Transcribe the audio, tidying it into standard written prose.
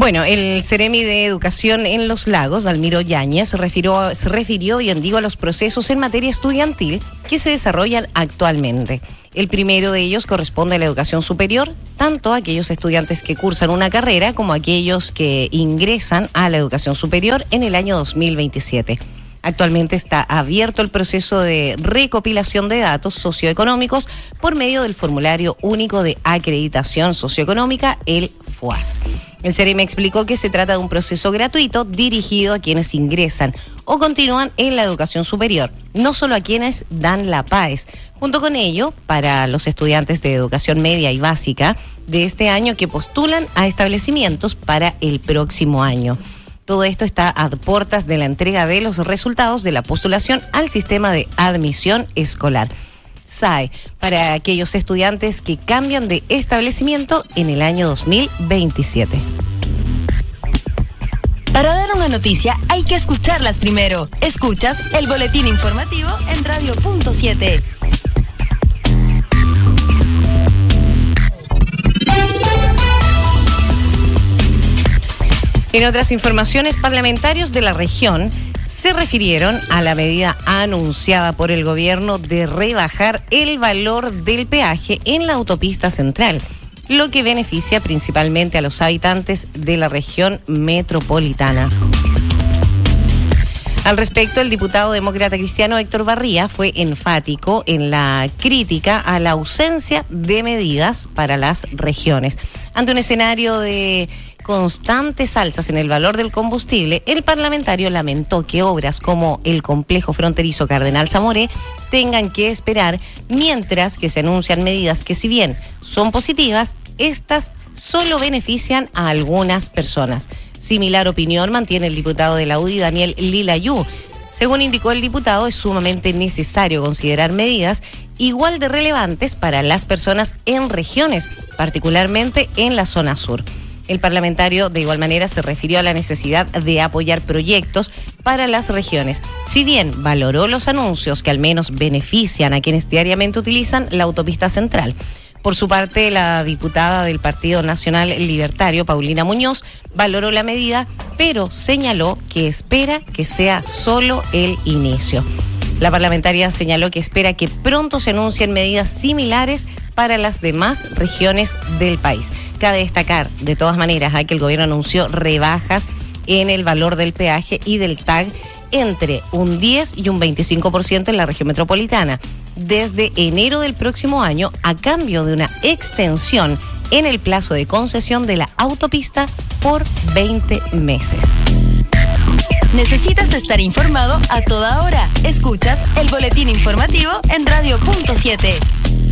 Bueno, el Ceremi de Educación en Los Lagos, Dalmiro Yáñez, se refirió bien digo a los procesos en materia estudiantil que se desarrollan actualmente. El primero de ellos corresponde a la educación superior, tanto a aquellos estudiantes que cursan una carrera como a aquellos que ingresan a la educación superior en el año 2027. Actualmente está abierto el proceso de recopilación de datos socioeconómicos por medio del Formulario Único de Acreditación Socioeconómica, el FUAS. El Ceremi explicó que se trata de un proceso gratuito dirigido a quienes ingresan o continúan en la educación superior, no solo a quienes dan la PAES. Junto con ello, para los estudiantes de educación media y básica de este año que postulan a establecimientos para el próximo año. Todo esto está a puertas de la entrega de los resultados de la postulación al sistema de admisión escolar, SAE, para aquellos estudiantes que cambian de establecimiento en el año 2027. Para dar una noticia hay que escucharlas primero. Escuchas el boletín informativo en Radio.7. En otras informaciones, parlamentarios de la región se refirieron a la medida anunciada por el gobierno de rebajar el valor del peaje en la autopista central, lo que beneficia principalmente a los habitantes de la región metropolitana. Al respecto, el diputado demócrata cristiano Héctor Barría fue enfático en la crítica a la ausencia de medidas para las regiones. Ante un escenario de constantes alzas en el valor del combustible, el parlamentario lamentó que obras como el complejo fronterizo Cardenal Zamoré tengan que esperar, mientras que se anuncian medidas que, si bien son positivas, estas solo benefician a algunas personas. Similar opinión mantiene el diputado de la UDI, Daniel Lilayú. Según indicó el diputado, es sumamente necesario considerar medidas igual de relevantes para las personas en regiones, particularmente en la zona sur. El parlamentario de igual manera se refirió a la necesidad de apoyar proyectos para las regiones. Si bien valoró los anuncios que al menos benefician a quienes diariamente utilizan la autopista central. Por su parte, la diputada del Partido Nacional Libertario, Paulina Muñoz, valoró la medida, pero señaló que espera que sea solo el inicio. La parlamentaria señaló que espera que pronto se anuncien medidas similares para las demás regiones del país. Cabe destacar, de todas maneras, que el gobierno anunció rebajas en el valor del peaje y del TAG entre un 10 y un 25% en la región metropolitana, desde enero del próximo año, a cambio de una extensión en el plazo de concesión de la autopista por 20 meses. Necesitas estar informado a toda hora. Escuchas el boletín informativo en Radio.7.